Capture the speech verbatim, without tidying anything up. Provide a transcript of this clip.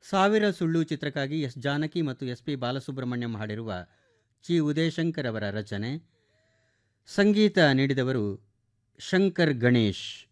ಸಾವಿರ ಸುಳ್ಳು ಚಿತ್ರಕ್ಕಾಗಿ ಎಸ್ ಜಾನಕಿ ಮತ್ತು ಎಸ್ ಪಿ ಬಾಲಸುಬ್ರಹ್ಮಣ್ಯಂ ಹಾಡಿರುವ ಚಿ ಉದಯಶಂಕರ್ ಅವರ ರಚನೆ. ಸಂಗೀತ ನೀಡಿದವರು ಶಂಕರ್ ಗಣೇಶ್.